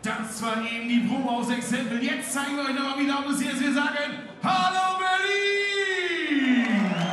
Das war eben die Probe aus Exempel. Jetzt zeigen wir euch nochmal, wie laut es hier ist. Wir sagen: Hallo Berlin!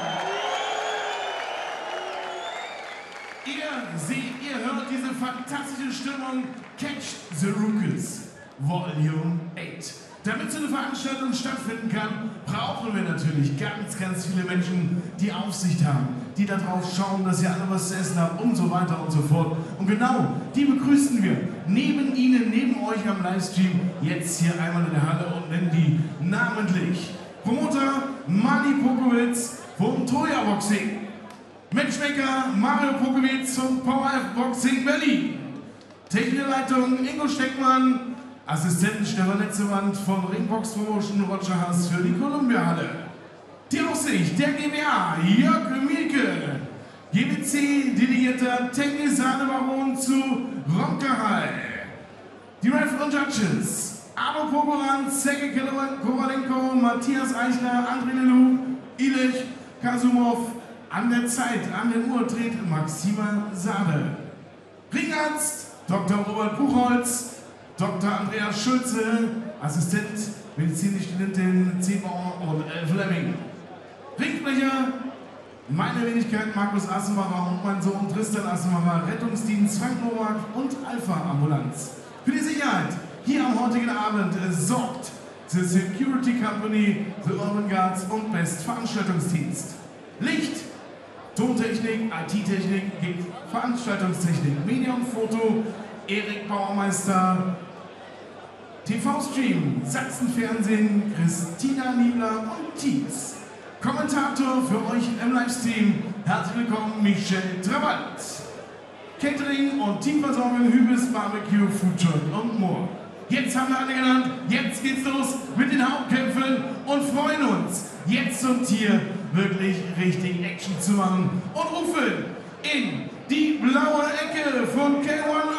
Ihr seht, ihr hört diese fantastische Stimmung. Catch the Ruckus Volume 8. Damit so eine Veranstaltung stattfinden kann, brauchen wir natürlich ganz, ganz viele Menschen, die Aufsicht haben, die darauf schauen, dass ihr alle was zu essen habt und so weiter und so fort. Und genau die begrüßen wir neben Ihnen, neben euch am Livestream, jetzt hier einmal in der Halle und nennen die namentlich Promoter Mani Pokowitz vom Toya Boxing, Matchmaker Mario Pokowitz vom PowerF Boxing Berlin, Technische Leitung Ingo Steckmann, Assistent Stefan Letzewand von Ringbox Promotion Roger Haas für die Columbia-Halle. Die Aufsicht der GmbH Jörg Mielke, GBC-Delegierter Tengis Baron zu Ronkerhai. Die Ref und Judges Arno Pogoran, Sergej Kovalenko, Matthias Eichler, André Lelou, Illich Kasumov. An der Zeit, an der Uhr dreht Maxima Sade. Ringarzt Dr. Robert Buchholz, Dr. Andreas Schulze, Assistent, medizinische Studentin Ziebauer und Fleming. Ringsprecher, meine Wenigkeit Markus Assenmacher und mein Sohn Tristan Assenmacher, Rettungsdienst Frank Nowak und Alpha Ambulanz. Für die Sicherheit hier am heutigen Abend sorgt die Security Company, The Urban Guards und Best Veranstaltungsdienst. Licht, Tontechnik, IT-Technik, Veranstaltungstechnik, Media und Foto, Erik Bauermeister, TV-Stream, Sachsenfernsehen, Christina Niebler und Tietz. Kommentator für euch im Livestream, herzlich willkommen Michel Trabant. Catering und Teamversorgung Hübes Barbecue, Foodtruck und more. Jetzt haben wir alle genannt, jetzt geht's los mit den Hauptkämpfen und freuen uns, jetzt und hier wirklich richtig Action zu machen und rufen in die blaue Ecke von K1